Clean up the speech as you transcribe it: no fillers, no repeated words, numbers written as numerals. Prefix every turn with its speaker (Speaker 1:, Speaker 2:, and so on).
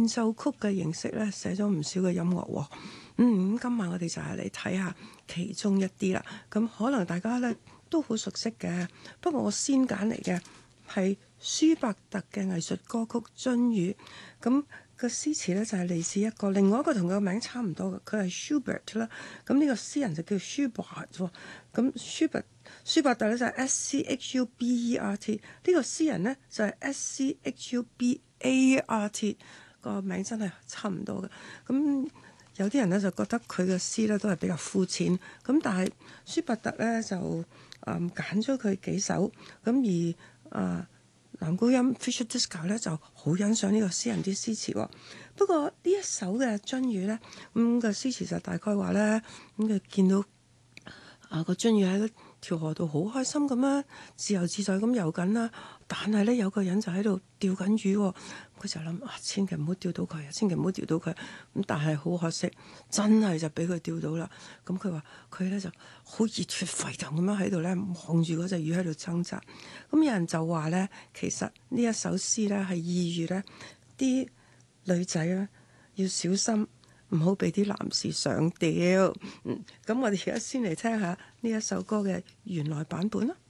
Speaker 1: 奏曲嘅形式咧寫咗唔少嘅音樂喎。今晚我哋就係嚟睇下其中一啲啦。咁可能大家咧都好熟悉嘅，不過我先揀嚟嘅係舒伯特嘅藝術歌曲《鱒魚》。咁個詩詞咧就係嚟自另外一個同佢個名差唔多嘅，佢係 Schubert 啦。咁呢個詩人就叫 Schubert 喎。咁舒伯特咧就係 Schubert，呢個詩人咧就係 Schubart，個名真係差唔多嘅。咁有啲人咧就覺得佢嘅詩咧都係比較膚淺，咁但係舒伯特咧就揀咗佢幾首，咁而男高音 Fischer Dieskau 咧就好欣賞呢個詩人啲詩詞喎。不過呢一首嘅鱒魚咧，個詩詞就大概話咧，佢見到個鱒魚喺條河度好開心咁樣自由自在咁游緊啦，但係咧有個人就喺度釣緊魚喎。佢就諗千祈唔好釣到佢啊，千祈唔好釣到佢。咁但係好可惜，真係就俾佢釣到啦。咁佢話佢咧就好熱血沸騰咁樣喺度咧望住嗰隻魚喺度掙扎。咁有人就話咧，其實呢一首詩咧係意喻咧啲女仔咧要小心，唔好俾啲男士上釣。咁我哋而家先嚟聽下呢一首歌嘅原來版本啦。